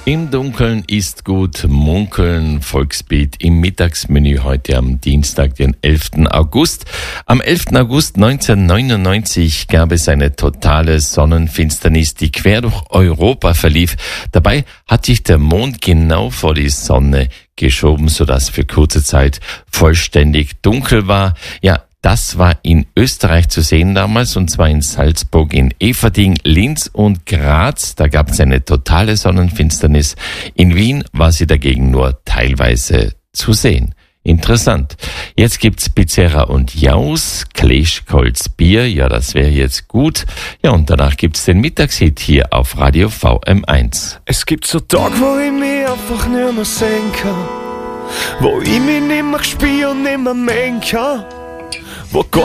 Im Dunkeln ist gut munkeln, Volksbeat im Mittagsmenü heute am Dienstag, den 11. August. Am 11. August 1999 gab es eine totale Sonnenfinsternis, die quer durch Europa verlief. Dabei hat sich der Mond genau vor die Sonne geschoben, sodass für kurze Zeit vollständig dunkel war. Ja, das war in Österreich zu sehen damals, und zwar in Salzburg, in Eferding, Linz und Graz. Da gab es eine totale Sonnenfinsternis. In Wien war sie dagegen nur teilweise zu sehen. Interessant. Jetzt gibt's Pizzeria und Jaus, Kleschkolz Bier. Ja, das wäre jetzt gut. Ja, und danach gibt's den Mittagshit hier auf Radio VM1. Es gibt so Tage, wo ich mich einfach nicht mehr sehen kann, wo ich mich nicht mehr spüre und nicht mehr mengen kann, wo gar